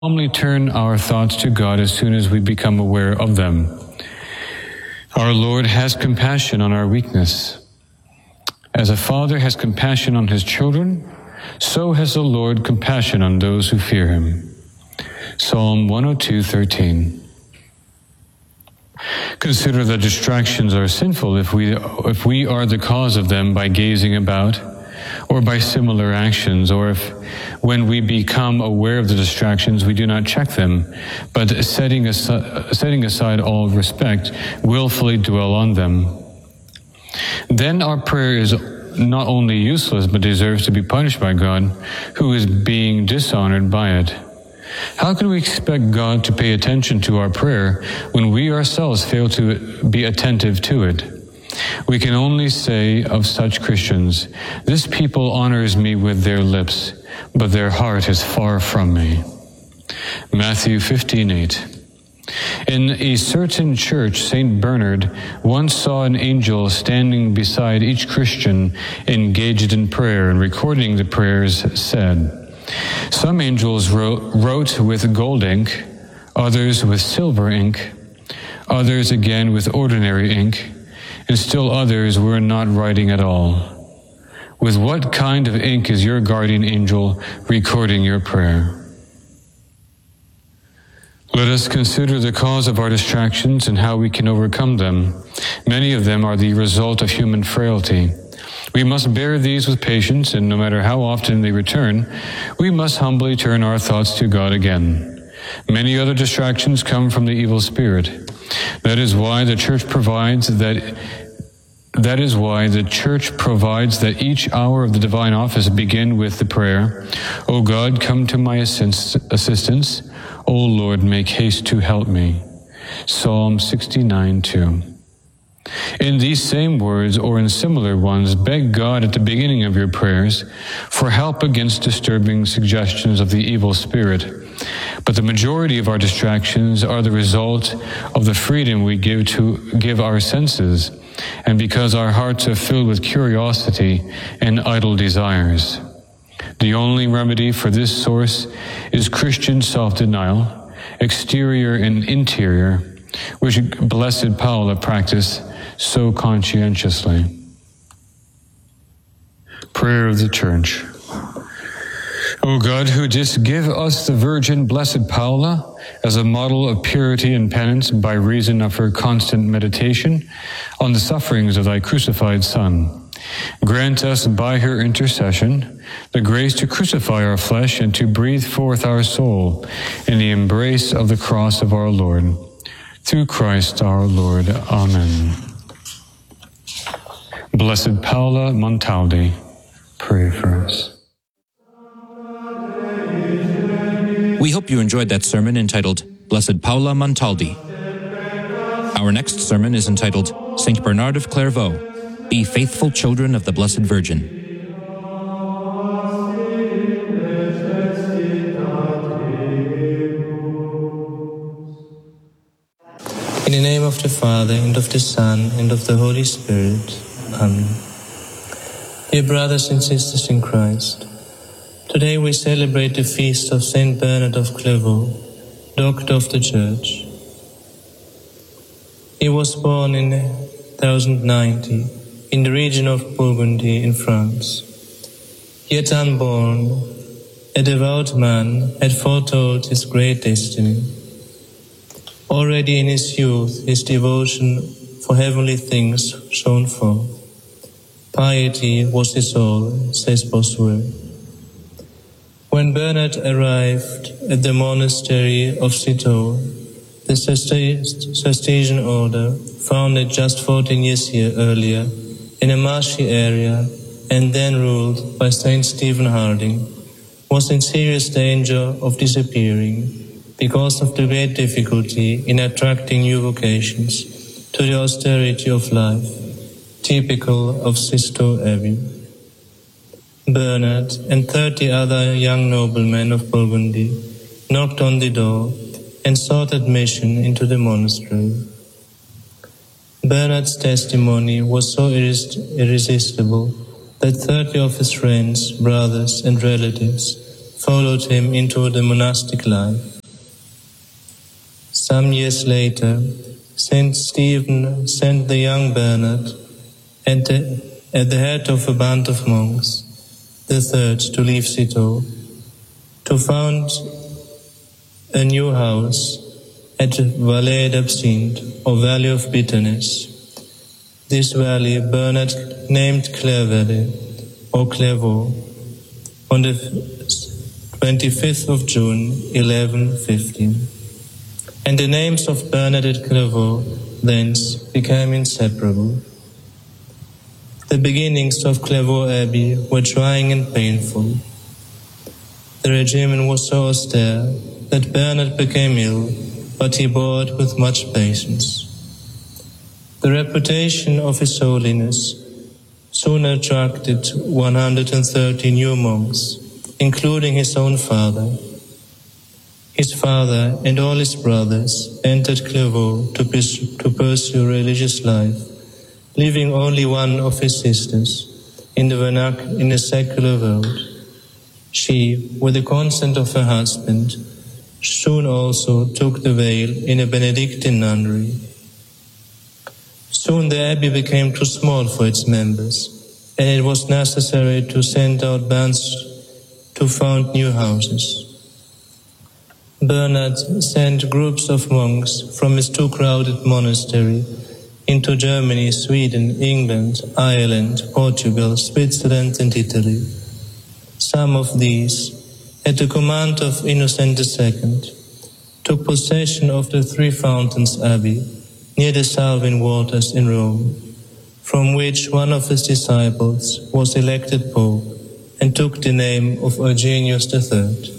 calmly turn our thoughts to God as soon as we become aware of them. Our Lord has compassion on our weakness. As a father has compassion on his children, so has the Lord compassion on those who fear him. Psalm 102:13. Consider that distractions are sinful if we are the cause of them by gazing about, or by similar actions, or if when we become aware of the distractions we do not check them, but setting aside all respect, willfully dwell on them. Then our prayer is not only useless but deserves to be punished by God, who is being dishonored by it. How can we expect God to pay attention to our prayer when we ourselves fail to be attentive to it? We can only say of such Christians, "This people honors me with their lips, but their heart is far from me." Matthew 15:8. In a certain church, St. Bernard once saw an angel standing beside each Christian engaged in prayer, and recording the prayers said, "Some angels wrote with gold ink, others with silver ink, others again with ordinary ink, and still others were not writing at all. With what kind of ink is your guardian angel recording your prayer?" Let us consider the cause of our distractions and how we can overcome them. Many of them are the result of human frailty. We must bear these with patience, and no matter how often they return, we must humbly turn our thoughts to God again. Many other distractions come from the evil spirit. That is why the Church provides that each hour of the divine office begin with the prayer, "O God, come to my assistance. O Lord, make haste to help me." Psalm 69:2. In these same words, or in similar ones, beg God at the beginning of your prayers for help against disturbing suggestions of the evil spirit. But the majority of our distractions are the result of the freedom we give our senses, and because our hearts are filled with curiosity and idle desires. The only remedy for this source is Christian self-denial, exterior and interior, which Blessed Paula practiced so conscientiously. Prayer of the Church. O God, who didst give us the Virgin Blessed Paula as a model of purity and penance by reason of her constant meditation on the sufferings of thy crucified Son, grant us by her intercession the grace to crucify our flesh and to breathe forth our soul in the embrace of the cross of our Lord. Through Christ our Lord. Amen. Blessed Paula Montaldi, pray for us. We hope you enjoyed that sermon entitled Blessed Paula Montaldi. Our next sermon is entitled Saint Bernard of Clairvaux, Be Faithful Children of the Blessed Virgin. In the name of the Father, and of the Son, and of the Holy Spirit. Amen. Dear brothers and sisters in Christ, today we celebrate the feast of Saint Bernard of Clairvaux, Doctor of the Church. He was born in 1090 in the region of Burgundy in France. Yet unborn, a devout man had foretold his great destiny. Already in his youth, his devotion for heavenly things shone forth. Piety was his all, says Bossuet. When Bernard arrived at the monastery of Citeaux, the Cistercian order, founded just 14 years earlier in a marshy area and then ruled by Saint Stephen Harding, was in serious danger of disappearing because of the great difficulty in attracting new vocations to the austerity of life, typical of Citeaux Abbey. Bernard and 30 other young noblemen of Burgundy knocked on the door and sought admission into the monastery. Bernard's testimony was so irresistible that 30 of his friends, brothers and relatives followed him into the monastic life. Some years later, Saint Stephen sent the young Bernard at the head of a band of monks, the third to leave Citeaux, to found a new house at Vallée d'Absinthe, or Valley of Bitterness. This valley Bernard named Clairvalley, or Clairvaux, on the 25th of June, 1115. And the names of Bernard and Clairvaux thence became inseparable. The beginnings of Clairvaux Abbey were trying and painful. The regimen was so austere that Bernard became ill, but he bore it with much patience. The reputation of His Holiness soon attracted 130 new monks, including his own father. His father and all his brothers entered Clairvaux to pursue religious life, leaving only one of his sisters in the secular world. She, with the consent of her husband, soon also took the veil in a Benedictine nunnery. Soon the abbey became too small for its members, and it was necessary to send out bands to found new houses. Bernard sent groups of monks from his too crowded monastery into Germany, Sweden, England, Ireland, Portugal, Switzerland, and Italy. Some of these, at the command of Innocent II, took possession of the Three Fountains Abbey near the Salwin waters in Rome, from which one of his disciples was elected Pope and took the name of Eugenius III.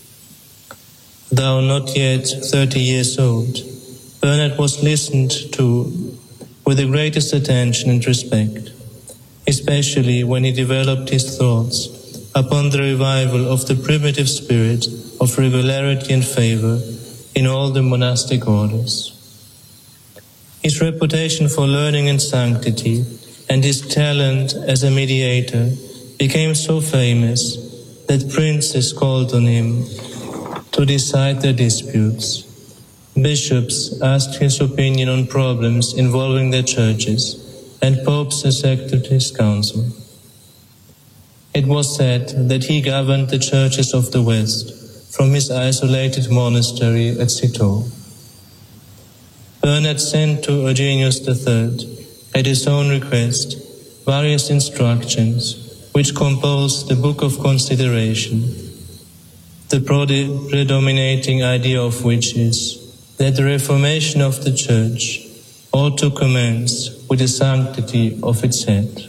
Though not yet 30 years old, Bernard was listened to with the greatest attention and respect, especially when he developed his thoughts upon the revival of the primitive spirit of regularity and favor in all the monastic orders. His reputation for learning and sanctity and his talent as a mediator became so famous that princes called on him to decide their disputes. Bishops asked his opinion on problems involving their churches, and popes accepted his counsel. It was said that he governed the churches of the West from his isolated monastery at Citeaux. Bernard sent to Eugenius III, at his own request, various instructions which compose the Book of Consideration, the predominating idea of which is that the reformation of the Church ought to commence with the sanctity of its head.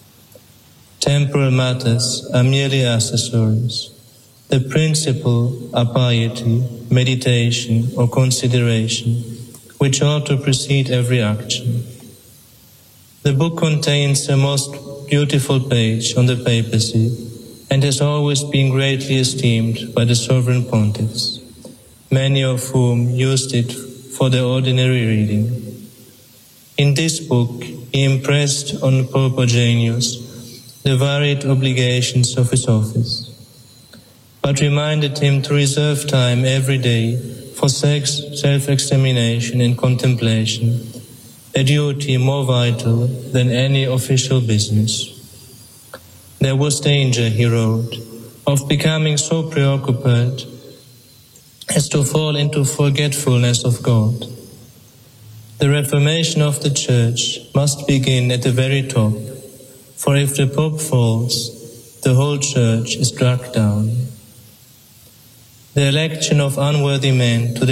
Temporal matters are merely accessories. The principle are piety, meditation, or consideration, which ought to precede every action. The book contains a most beautiful page on the papacy and has always been greatly esteemed by the sovereign pontiffs, many of whom used it for their ordinary reading. In this book, he impressed on Pope Eugenius the varied obligations of his office, but reminded him to reserve time every day for self-examination and contemplation, a duty more vital than any official business. There was danger, he wrote, of becoming so preoccupied as to fall into forgetfulness of God. The reformation of the Church must begin at the very top, for if the Pope falls, the whole Church is dragged down. The election of unworthy men to the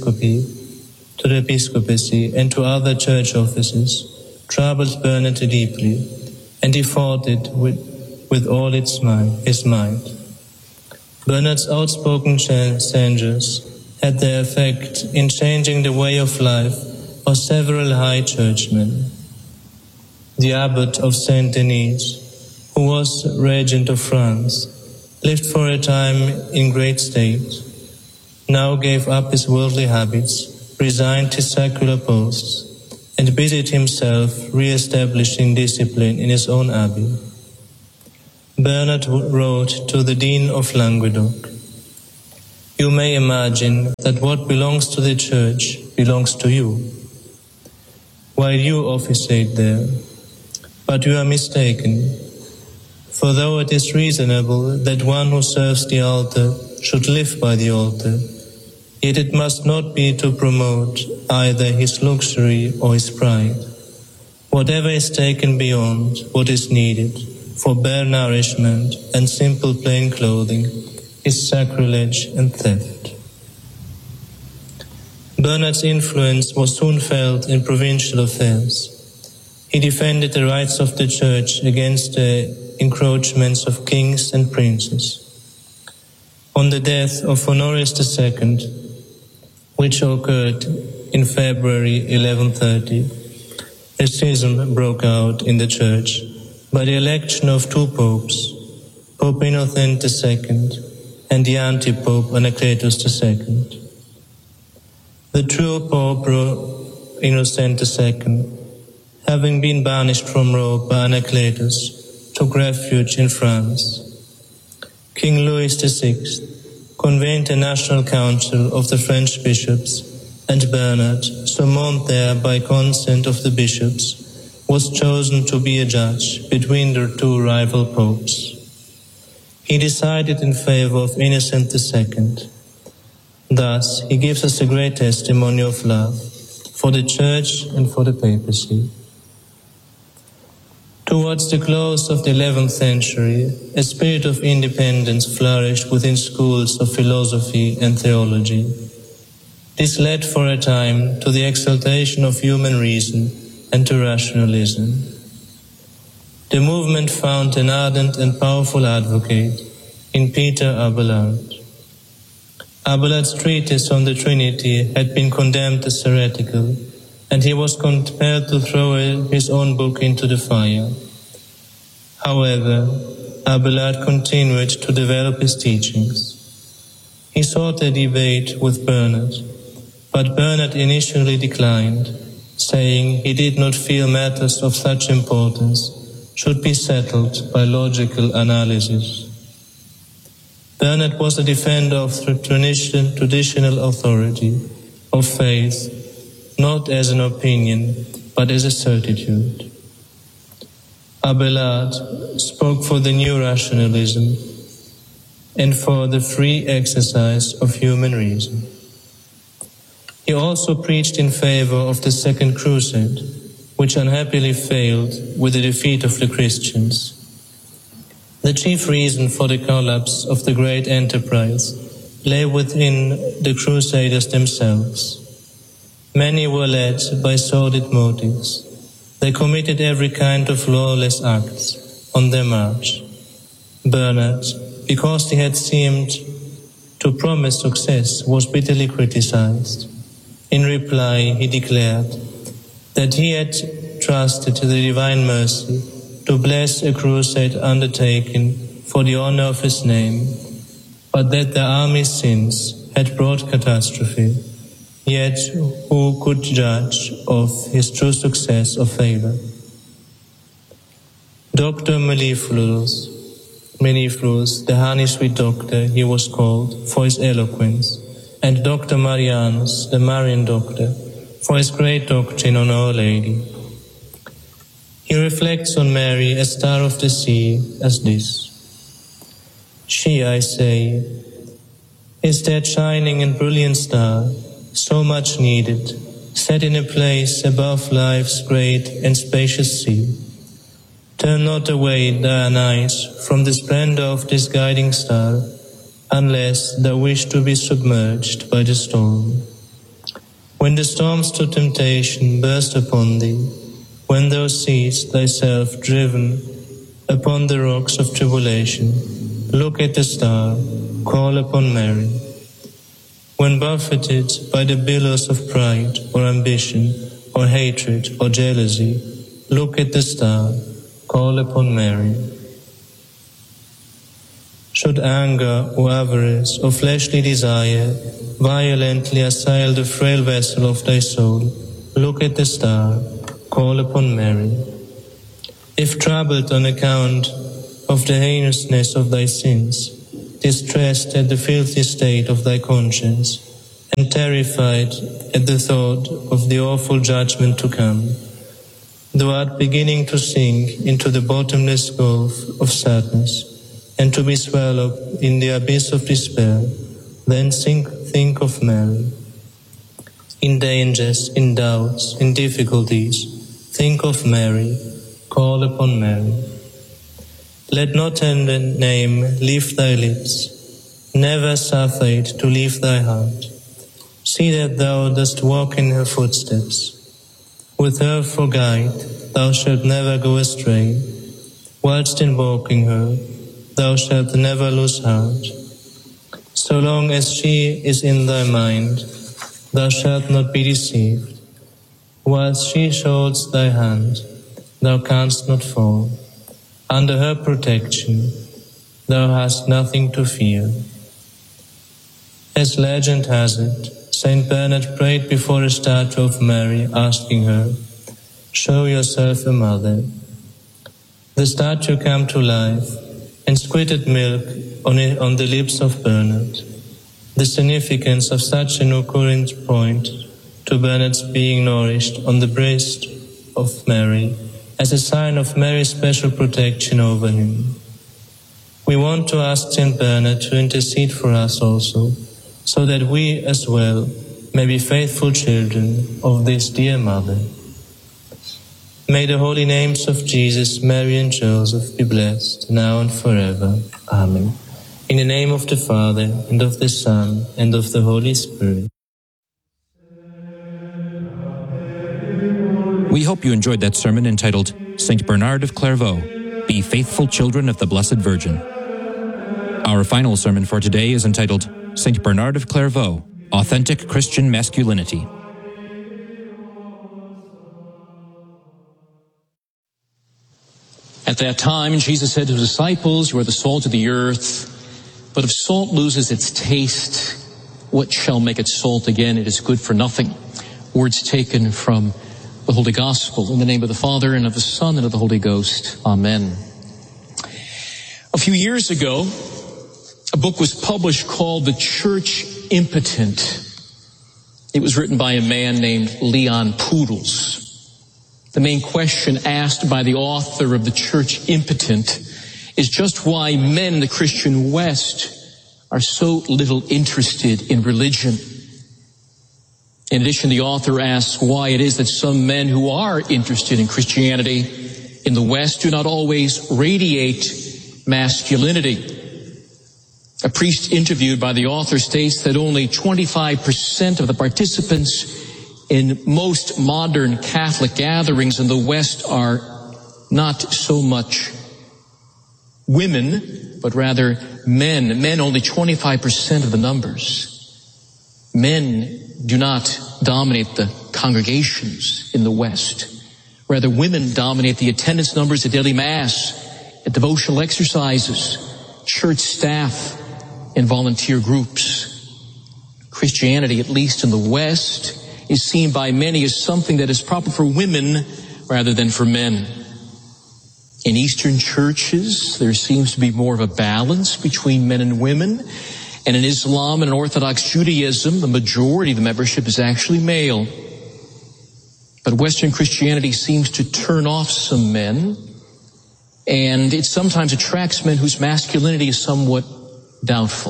episcopacy and to other church offices troubled Bernard deeply, and he fought it with all his might. Bernard's outspoken censures had their effect in changing the way of life of several high churchmen. The abbot of Saint-Denis, who was regent of France, lived for a time in great state, now gave up his worldly habits, resigned his secular posts, and busied himself re-establishing discipline in his own abbey. Bernard wrote to the Dean of Languedoc, You may imagine that what belongs to the Church belongs to you, while you officiate there. But you are mistaken. For though it is reasonable that one who serves the altar should live by the altar, yet it must not be to promote either his luxury or his pride. Whatever is taken beyond what is needed for bare nourishment and simple plain clothing is sacrilege and theft. Bernard's influence was soon felt in provincial affairs. He defended the rights of the Church against the encroachments of kings and princes. On the death of Honorius II, which occurred in February 1130, a schism broke out in the Church by the election of two popes, Pope Innocent II and the anti-pope Anacletus II. The true Pope Innocent II, having been banished from Rome by Anacletus, took refuge in France. King Louis VI convened a national council of the French bishops, and Bernard, summoned there by consent of the bishops, was chosen to be a judge between the two rival popes. He decided in favor of Innocent II. Thus, he gives us a great testimony of love for the Church and for the papacy. Towards the close of the 11th century, a spirit of independence flourished within schools of philosophy and theology. This led for a time to the exaltation of human reason and to rationalism. The movement found an ardent and powerful advocate in Peter Abelard. Abelard's treatise on the Trinity had been condemned as heretical, and he was compelled to throw his own book into the fire. However, Abelard continued to develop his teachings. He sought a debate with Bernard, but Bernard initially declined, saying he did not feel matters of such importance should be settled by logical analysis. Bernard was a defender of traditional authority, of faith, not as an opinion, but as a certitude. Abelard spoke for the new rationalism and for the free exercise of human reason. He also preached in favor of the Second Crusade, which unhappily failed with the defeat of the Christians. The chief reason for the collapse of the great enterprise lay within the Crusaders themselves. Many were led by sordid motives. They committed every kind of lawless acts on their march. Bernard, because he had seemed to promise success, was bitterly criticized. In reply, he declared that he had trusted to the divine mercy to bless a crusade undertaken for the honor of his name, but that the army's sins had brought catastrophe. Yet who could judge of his true success or failure? Dr. Mellifluus, the honey-sweet doctor he was called for his eloquence, and Dr. Marianus, the Marian doctor, for his great doctrine on Our Lady. He reflects on Mary, a star of the sea, as this: She, I say, is that shining and brilliant star, so much needed, set in a place above life's great and spacious sea. Turn not away thine eyes from the splendor of this guiding star, unless thou wish to be submerged by the storm. When the storms to temptation burst upon thee, when thou seest thyself driven upon the rocks of tribulation, look at the star, call upon Mary. When buffeted by the billows of pride or ambition or hatred or jealousy, look at the star, call upon Mary. Should anger or avarice or fleshly desire violently assail the frail vessel of thy soul, look at the star, call upon Mary. If troubled on account of the heinousness of thy sins, distressed at the filthy state of thy conscience, and terrified at the thought of the awful judgment to come, thou art beginning to sink into the bottomless gulf of sadness, and to be swallowed in the abyss of despair, then think of Mary. In dangers, in doubts, in difficulties, think of Mary, call upon Mary. Let not her name leave thy lips, never suffer it to leave thy heart. See that thou dost walk in her footsteps. With her for guide, thou shalt never go astray. Whilst invoking her, thou shalt never lose heart. So long as she is in thy mind, thou shalt not be deceived. Whilst she holds thy hand, thou canst not fall. Under her protection, thou hast nothing to fear. As legend has it, Saint Bernard prayed before a statue of Mary, asking her, "Show yourself a mother." The statue came to life and squirted milk on the lips of Bernard. The significance of such an occurrence point to Bernard's being nourished on the breast of Mary as a sign of Mary's special protection over him. We want to ask Saint Bernard to intercede for us also, so that we as well may be faithful children of this dear Mother. May the holy names of Jesus, Mary and Joseph be blessed now and forever. Amen. In the name of the Father, and of the Son, and of the Holy Spirit. We hope you enjoyed that sermon entitled, Saint Bernard of Clairvaux, Be Faithful Children of the Blessed Virgin. Our final sermon for today is entitled, Saint Bernard of Clairvaux, Authentic Christian Masculinity. At that time, Jesus said to his disciples, "You are the salt of the earth, but if salt loses its taste, what shall make it salt again? It is good for nothing." Words taken from the Holy Gospel. In the name of the Father, and of the Son, and of the Holy Ghost. Amen. A few years ago, a book was published called The Church Impotent. It was written by a man named Leon Poodles. The main question asked by the author of The Church Impotent is just why men in the Christian West are so little interested in religion. In addition, the author asks why it is that some men who are interested in Christianity in the West do not always radiate masculinity. A priest interviewed by the author states that only 25% of the participants in most modern Catholic gatherings in the West are not so much women, but rather men. Men, only 25% of the numbers. Men do not dominate the congregations in the West. Rather, women dominate the attendance numbers at daily Mass, at devotional exercises, church staff, and volunteer groups. Christianity, at least in the West, is seen by many as something that is proper for women rather than for men. In Eastern churches, there seems to be more of a balance between men and women. And in Islam and Orthodox Judaism, the majority of the membership is actually male. But Western Christianity seems to turn off some men, and it sometimes attracts men whose masculinity is somewhat doubtful.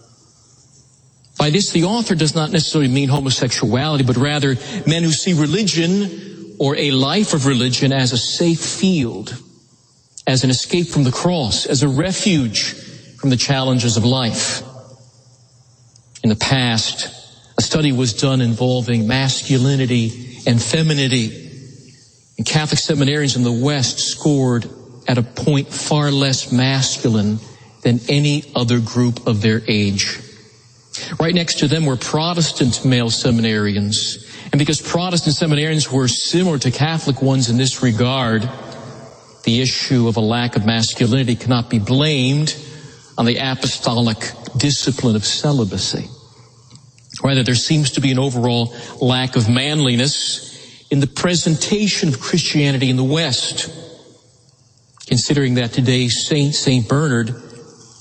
By this, the author does not necessarily mean homosexuality, but rather men who see religion or a life of religion as a safe field, as an escape from the cross, as a refuge from the challenges of life. In the past, a study was done involving masculinity and femininity. And Catholic seminarians in the West scored at a point far less masculine than any other group of their age. Right next to them were Protestant male seminarians. And because Protestant seminarians were similar to Catholic ones in this regard, the issue of a lack of masculinity cannot be blamed on the apostolic discipline of celibacy. Rather, there seems to be an overall lack of manliness in the presentation of Christianity in the West. Considering that today's saint, St. Bernard,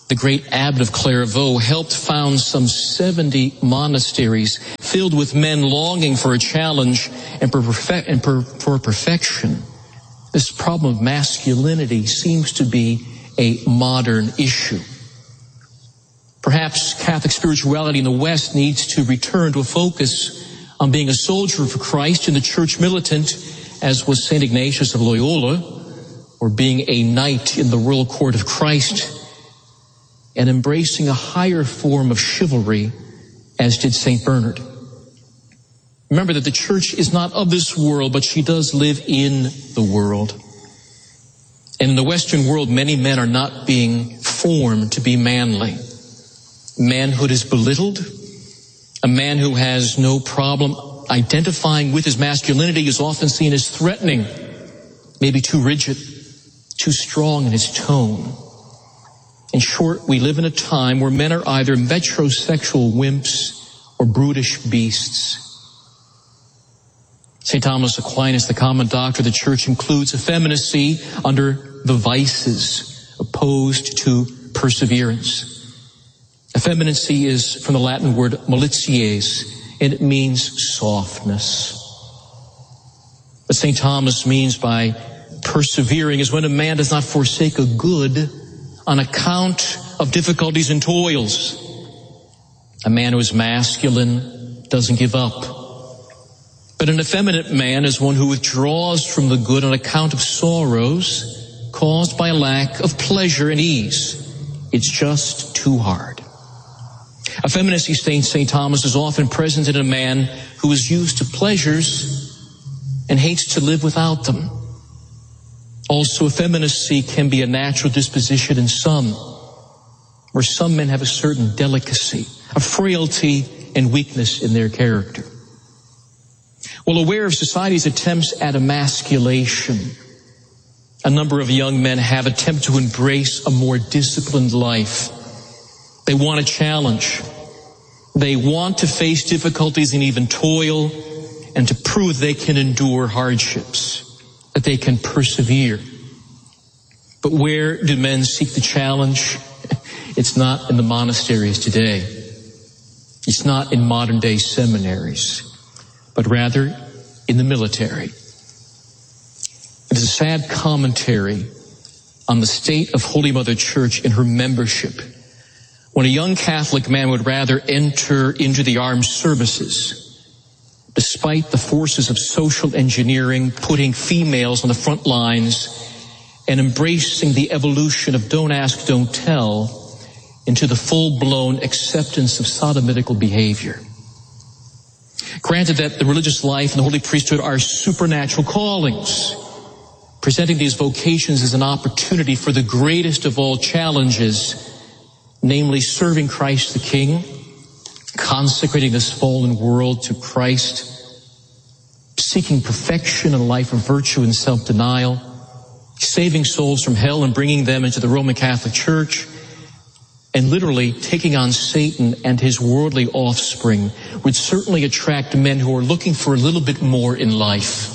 the great abbot of Clairvaux, helped found some 70 monasteries filled with men longing for a challenge and for perfection. This problem of masculinity seems to be a modern issue. Perhaps Catholic spirituality in the West needs to return to a focus on being a soldier for Christ and the church militant, as was St. Ignatius of Loyola, or being a knight in the royal court of Christ, and embracing a higher form of chivalry, as did St. Bernard. Remember that the church is not of this world, but she does live in the world. And in the Western world, many men are not being formed to be manly. Manhood is belittled. A man who has no problem identifying with his masculinity is often seen as threatening, maybe too rigid, too strong in his tone. In short, we live in a time where men are either metrosexual wimps or brutish beasts. St. Thomas Aquinas, the common doctor of the church, includes effeminacy under the vices opposed to perseverance. Effeminacy is from the Latin word malities, and it means softness. What St. Thomas means by persevering is when a man does not forsake a good on account of difficulties and toils. A man who is masculine doesn't give up. But an effeminate man is one who withdraws from the good on account of sorrows caused by a lack of pleasure and ease. It's just too hard. Effeminacy, St. Thomas, is often present in a man who is used to pleasures and hates to live without them. Also, effeminacy can be a natural disposition in some, where some men have a certain delicacy, a frailty and weakness in their character. Well, aware of society's attempts at emasculation, a number of young men have attempted to embrace a more disciplined life. They want a challenge. They want to face difficulties and even toil, and to prove they can endure hardships, that they can persevere. But where do men seek the challenge? It's not in the monasteries today. It's not in modern day seminaries, but rather in the military. It is a sad commentary on the state of Holy Mother Church and her membership when a young Catholic man would rather enter into the armed services, despite the forces of social engineering putting females on the front lines and embracing the evolution of don't ask, don't tell into the full-blown acceptance of sodomitical behavior. Granted that the religious life and the holy priesthood are supernatural callings, presenting these vocations as an opportunity for the greatest of all challenges, namely serving Christ the King, consecrating this fallen world to Christ, seeking perfection in a life of virtue and self-denial, saving souls from hell and bringing them into the Roman Catholic Church, and literally taking on Satan and his worldly offspring would certainly attract men who are looking for a little bit more in life.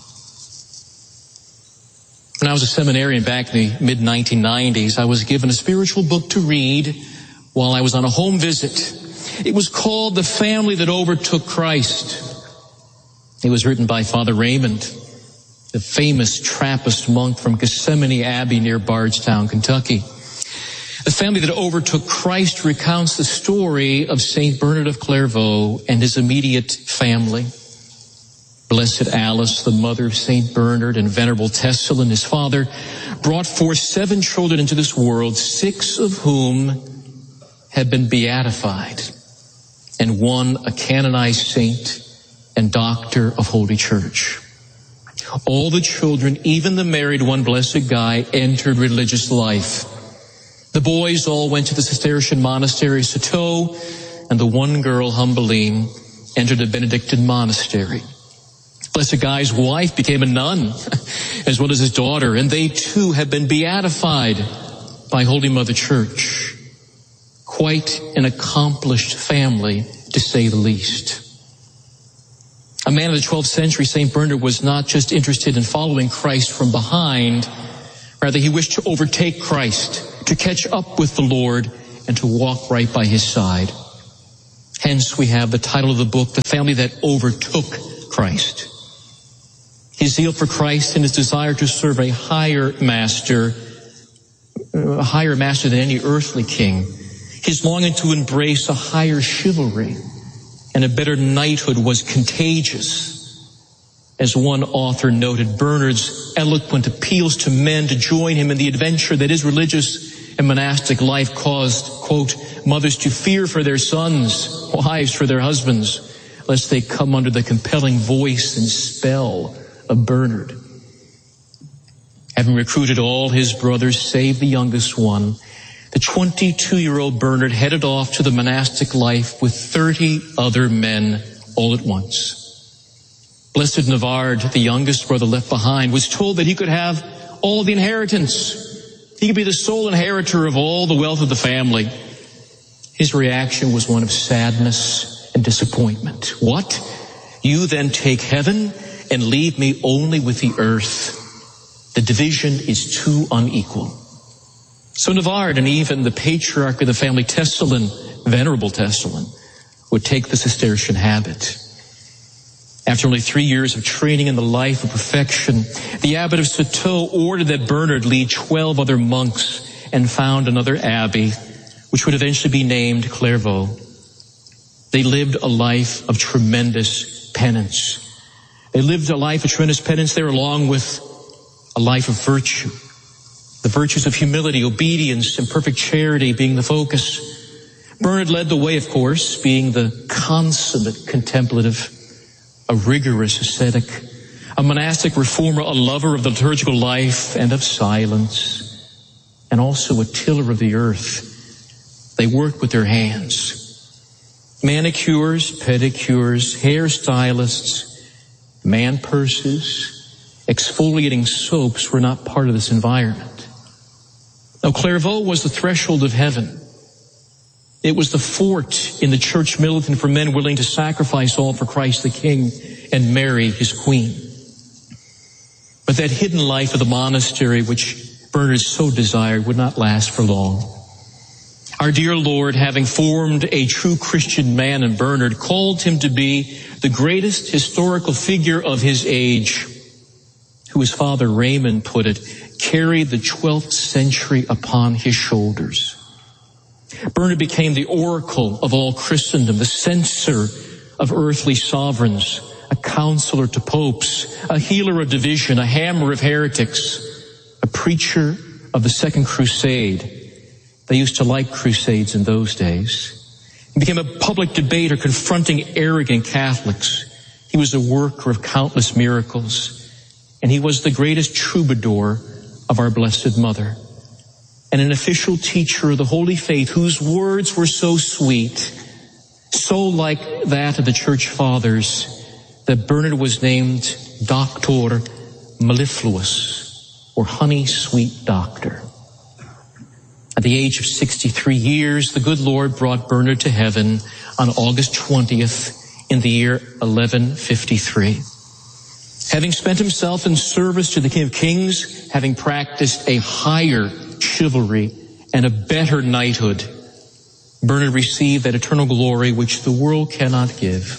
When I was a seminarian back in the mid-1990s, I was given a spiritual book to read while I was on a home visit. It was called The Family That Overtook Christ. It was written by Father Raymond, the famous Trappist monk from Gethsemane Abbey near Bardstown, Kentucky. The Family That Overtook Christ recounts the story of St. Bernard of Clairvaux and his immediate family. Blessed Alice, the mother of St. Bernard, and Venerable Tessalin, his father, brought forth 7 children into this world, 6 of whom had been beatified, and 1 a canonized saint and doctor of Holy Church. All the children, even the married one, Blessed Guy, entered religious life. The boys all went to the Cistercian monastery, Citeaux, and the one girl, Humbeline, entered a Benedictine monastery. Blessed Guy's wife became a nun, as well as his daughter, and they too have been beatified by Holy Mother Church. Quite an accomplished family, to say the least. A man of the 12th century, St. Bernard was not just interested in following Christ from behind, rather he wished to overtake Christ to catch up with the Lord, and to walk right by his side. Hence, we have the title of the book, The Family That Overtook Christ. His zeal for Christ and his desire to serve a higher master than any earthly king. His longing to embrace a higher chivalry and a better knighthood was contagious. As one author noted, Bernard's eloquent appeals to men to join him in the adventure that his religious and monastic life caused, quote, mothers to fear for their sons, wives for their husbands, lest they come under the compelling voice and spell of Bernard. Having recruited all his brothers save the youngest one, the 22-year-old Bernard headed off to the monastic life with 30 other men all at once. Blessed Navard, the youngest brother left behind, was told that he could have all the inheritance. He could be the sole inheritor of all the wealth of the family. His reaction was one of sadness and disappointment. What? You then take heaven and leave me only with the earth. The division is too unequal. So Navard and even the patriarch of the family, Tesselin, Venerable Tesselin, would take the Cistercian habit. After only 3 years of training in the life of perfection, the abbot of Citeaux ordered that Bernard lead 12 other monks and found another abbey, which would eventually be named Clairvaux. They lived a life of tremendous penance. They lived a life of tremendous penance there along with a life of virtue. The virtues of humility, obedience, and perfect charity being the focus. Bernard led the way, of course, being the consummate contemplative, a rigorous ascetic, a monastic reformer, a lover of the liturgical life and of silence, and also a tiller of the earth. They worked with their hands. Manicures, pedicures, hairstylists, man purses, exfoliating soaps were not part of this environment. Now, Clairvaux was the threshold of heaven. It was the fort in the church militant for men willing to sacrifice all for Christ the King and Mary, his queen. But that hidden life of the monastery, which Bernard so desired, would not last for long. Our dear Lord, having formed a true Christian man in Bernard, called him to be the greatest historical figure of his age, who, as Father Raymond put it, carried the 12th century upon his shoulders. Bernard became the oracle of all Christendom, the censor of earthly sovereigns, a counselor to popes, a healer of division, a hammer of heretics, a preacher of the Second Crusade. They used to like crusades in those days. He became a public debater confronting arrogant Catholics. He was a worker of countless miracles, and he was the greatest troubadour of our Blessed Mother, and an official teacher of the Holy Faith whose words were so sweet, so like that of the Church Fathers, that Bernard was named Doctor Mellifluous, or Honey Sweet Doctor. At the age of 63 years, the good Lord brought Bernard to heaven on August 20th in the year 1153. Having spent himself in service to the King of Kings, having practiced a higher chivalry and a better knighthood, Bernard received that eternal glory which the world cannot give.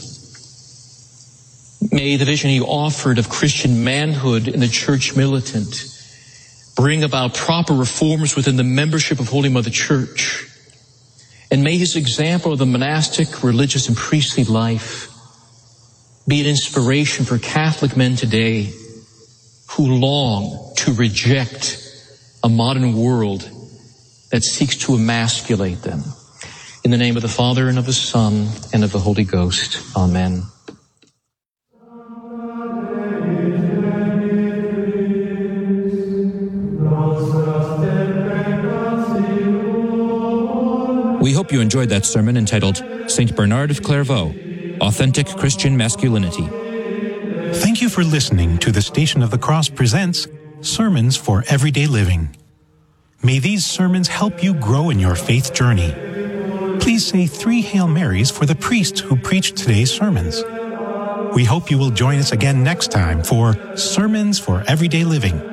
May the vision he offered of Christian manhood in the church militant bring about proper reforms within the membership of Holy Mother Church. And may his example of the monastic, religious, and priestly life be an inspiration for Catholic men today who long to reject a modern world that seeks to emasculate them. In the name of the Father, and of the Son, and of the Holy Ghost. Amen. We hope you enjoyed that sermon entitled Saint Bernard of Clairvaux, Authentic Christian Masculinity. Thank you for listening to the Station of the Cross presents Sermons for Everyday Living. May these sermons help you grow in your faith journey. Please say 3 Hail Marys for the priest who preached today's sermons. We hope you will join us again next time for Sermons for Everyday Living.